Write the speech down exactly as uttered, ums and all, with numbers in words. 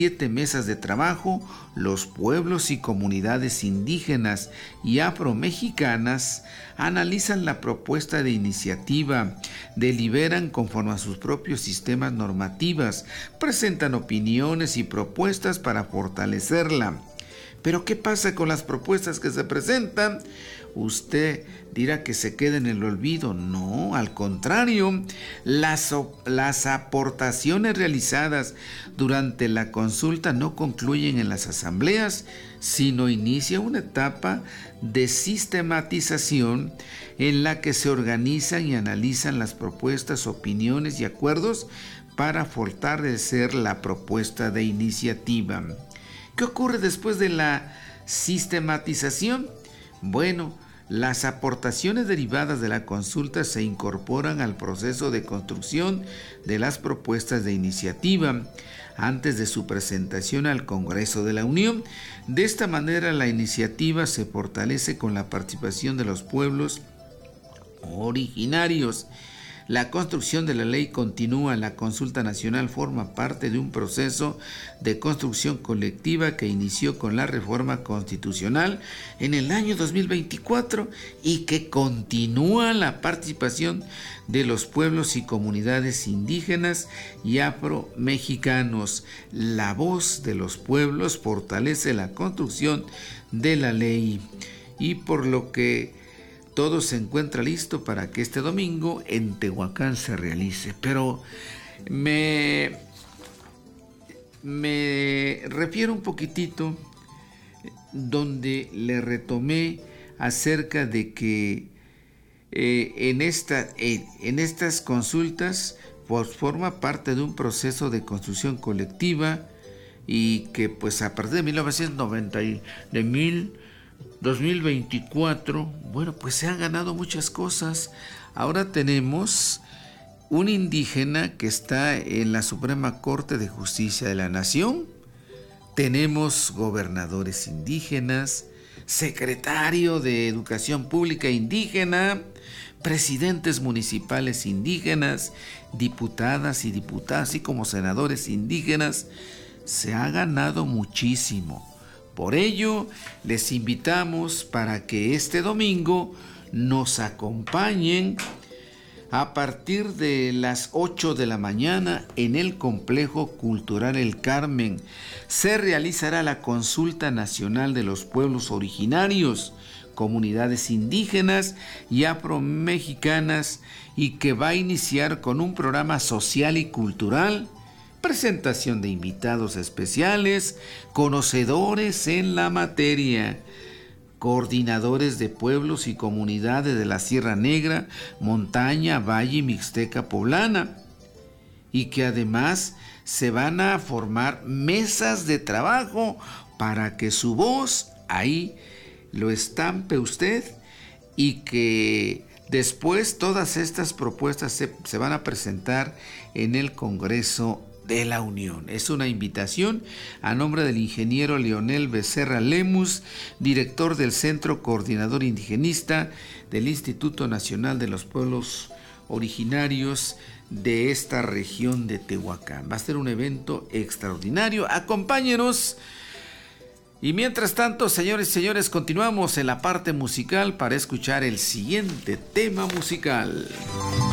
siete mesas de trabajo, los pueblos y comunidades indígenas y afromexicanas analizan la propuesta de iniciativa, deliberan conforme a sus propios sistemas normativos, presentan opiniones y propuestas para fortalecerla. Pero ¿qué pasa con las propuestas que se presentan? Usted dirá que se queda en el olvido. No, al contrario, las, las aportaciones realizadas durante la consulta no concluyen en las asambleas, sino inicia una etapa de sistematización en la que se organizan y analizan las propuestas, opiniones y acuerdos para fortalecer la propuesta de iniciativa. ¿Qué ocurre después de la sistematización? Bueno, las aportaciones derivadas de la consulta se incorporan al proceso de construcción de las propuestas de iniciativa antes de su presentación al Congreso de la Unión. De esta manera, la iniciativa se fortalece con la participación de los pueblos originarios. La construcción de la ley continúa. La consulta nacional forma parte de un proceso de construcción colectiva que inició con la reforma constitucional en el año dos mil veinticuatro y que continúa la participación de los pueblos y comunidades indígenas y afromexicanos. La voz de los pueblos fortalece la construcción de la ley, y por lo que todo se encuentra listo para que este domingo en Tehuacán se realice. Pero me, me refiero un poquitito donde le retomé acerca de que eh, en, esta, eh, en estas consultas pues, forma parte de un proceso de construcción colectiva, y que pues a partir de mil novecientos noventa y de mil dos mil veinticuatro, bueno, pues se han ganado muchas cosas. Ahora tenemos un indígena que está en la Suprema Corte de Justicia de la Nación, tenemos gobernadores indígenas, secretario de Educación Pública indígena, presidentes municipales indígenas, diputadas y diputados, así como senadores indígenas. Se ha ganado muchísimo. Por ello, les invitamos para que este domingo nos acompañen a partir de las ocho de la mañana en el Complejo Cultural El Carmen. Se realizará la Consulta Nacional de los Pueblos Originarios, Comunidades Indígenas y Afromexicanas, y que va a iniciar con un programa social y cultural, presentación de invitados especiales, conocedores en la materia, coordinadores de pueblos y comunidades de la Sierra Negra, Montaña, Valle y Mixteca Poblana, y que además se van a formar mesas de trabajo para que su voz ahí lo estampe usted, y que después todas estas propuestas se, se van a presentar en el Congreso de la Unión. Es una invitación a nombre del ingeniero Leonel Becerra Lemus, director del Centro Coordinador Indigenista del Instituto Nacional de los Pueblos Originarios de esta región de Tehuacán. Va a ser un evento extraordinario. Acompáñenos. Y mientras tanto, señores y señores, continuamos en la parte musical para escuchar el siguiente tema musical.